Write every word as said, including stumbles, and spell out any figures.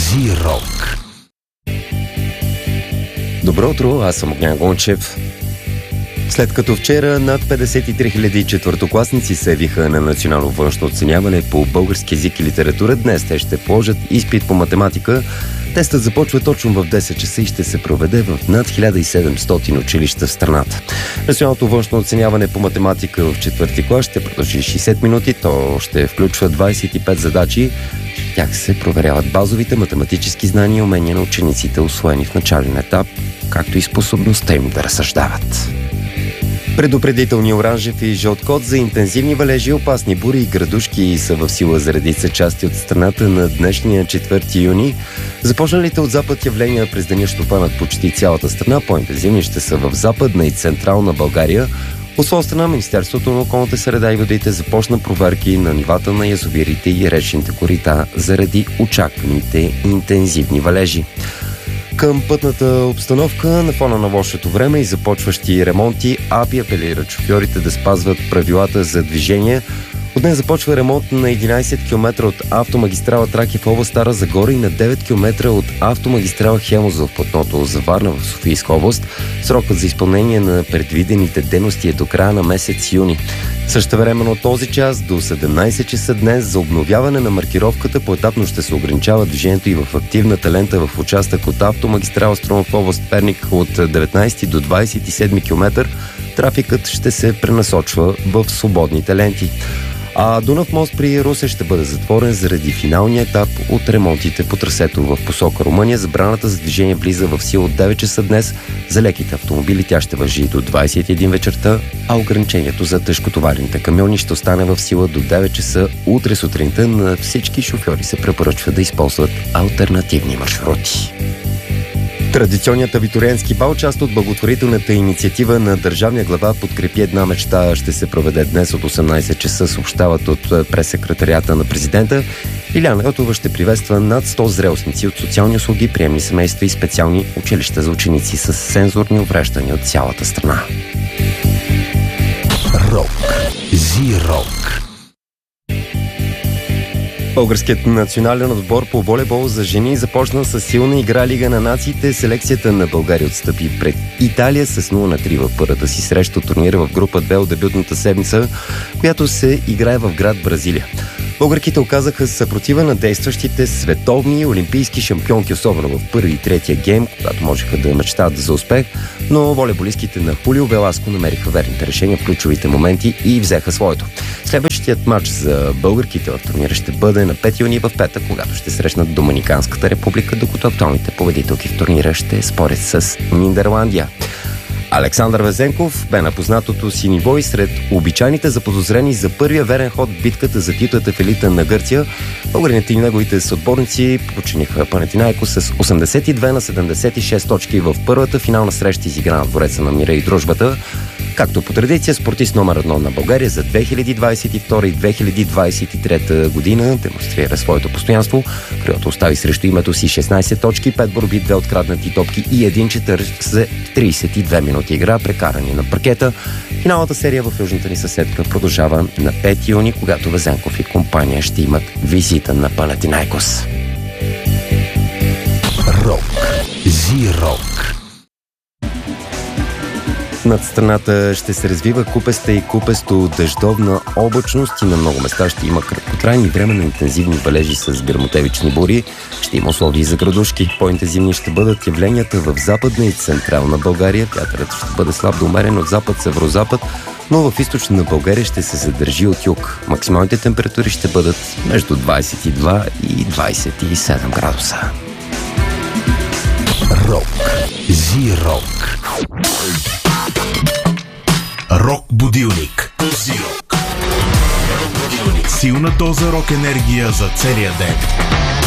Зирок. Добро утро, аз съм Огнян Гончев. След като вчера над петдесет и три хиляди четвъртокласници се явиха на национално външно оценяване по български език и литература, днес те ще положат изпит по математика. Тестът започва точно в десет часа и ще се проведе в над хиляда и седемстотин училища в страната. Националното външно оценяване по математика в четвърти клас ще продължи шейсет минути. То ще включва двадесет и пет задачи. В тях се проверяват базовите математически знания и умения на учениците, усвоени в начален етап, както и способността им да разсъждават. Предупредителни оранжев и жълт код за интензивни валежи, опасни бури и градушки са в сила за редица части от страната на днешния четвърти юни. Започналите от запад явления през деня ще опанат почти цялата страна. По-интензивни ще са в Западна и Централна България. От своя страна, Министерството на околната среда и водите започна проверки на нивата на язовирите и речните корита заради очакваните интензивни валежи. Към пътната обстановка на фона на лошото време и започващи ремонти, АПИ апелира шофьорите да спазват правилата за движение. От днес започва ремонт на единадесет километра от автомагистрала Тракия в област Стара Загора и на девет километра от автомагистрала Хемус в платното за Варна в Софийска област. Срокът за изпълнение на предвидените дейности е до края на месец юни. Същевременно този час до седемнадесет часа днес за обновяване на маркировката поетапно ще се ограничава движението и в активната лента в участък от автомагистрала Струмов в област Перник от деветнадесети до двадесет и седми километър. Трафикът ще се пренасочва в свободните ленти. А Дунав мост при Русе ще бъде затворен заради финалния етап от ремонтите по трасето в посока Румъния. Забраната за движение влиза в сила от девет часа днес. За леките автомобили тя ще важи до двадесет и една вечерта, а ограничението за тежкотоварните камиони ще остане в сила до девет часа утре сутринта. На всички шофьори се препоръчва да използват алтернативни маршрути. Традиционният абитуриентски бал, част от благотворителната инициатива на държавния глава "Подкрепи една мечта", ще се проведе днес от осемнадесет часа, съобщават от прес-секретариата на президента. Илияна Йотова ще приветства над сто зрелостници от социални услуги, приемни семейства и специални училища за ученици с сензорни увреждания от цялата страна. Рок. Зирок. Българският национален отбор по волейбол за жени започна с силна игра Лига на нациите. Селекцията на България отстъпи пред Италия с нула на три в първата си среща от турнира в група две от дебютната седмица, която се играе в град Бразилия. Българките оказаха съпротива на действащите световни и олимпийски шампионки, особено в първи и третия гейм, когато можеха да мечтаят за успех, но волейболистките на Хулио Веласко намериха верните решения в ключовите моменти и взеха своето. Следващият матч за българките в турнира ще бъде на пети юни в петък, когато ще срещнат Доминиканската република, докато актуалните победителки в турнира ще спорят с Нидерландия. Александър Везенков бе на познатото си ниво и сред обичайните заподозрени за първия верен ход в битката за титлата в елита на Гърция. Българите и неговите съотборници починиха Панатинайкос с осемдесет и две на седемдесет и шест точки в първата финална среща, изиграна в двореца на мира и дружбата. Както по традиция, спортист номер едно на България за две хиляди двадесет и втора и две хиляди двадесет и трета година демонстрира своето постоянство. Крилото остави срещу името си шестнадесет точки, пет борби, две откраднати топки и един четър за тридесет и две минути игра, прекарани на паркета. Финалната серия в южната ни съседка продължава на пети юни, когато Везенков и компания ще имат визита на Панатинайкос. Рок. Зирок. Над страната ще се развива купеста и купесто дъждовна облачност и на много места ще има краткотрайни временно интензивни валежи с гръмотевични бури. Ще има условия за градушки. По-интензивни ще бъдат явленията в Западна и Централна България. Вятърът ще бъде слаб до умерен от запад-северозапад, но в източна България ще се задържи от юг. Максималните температури ще бъдат между двадесет и два и двадесет и седем градуса. Рок. Зирок. Рок будилник. Зирок. Силна доза рок енергия за целия ден.